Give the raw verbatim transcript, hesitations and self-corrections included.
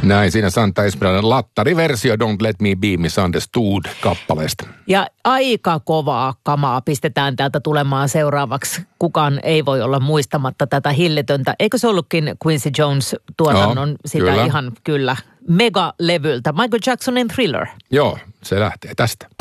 Näin, siinä Santa Esmeraldan lattariversio Don't Let Me Be Misunderstood -kappaleesta. Ja aika kovaa kamaa pistetään täältä tulemaan seuraavaksi. Kukaan ei voi olla muistamatta tätä hillitöntä. Eikö se ollutkin Quincy Jones tuotannon Joo, sitä kyllä. ihan kyllä megalevyltä? Michael Jacksonin Thriller. Joo, se lähtee tästä.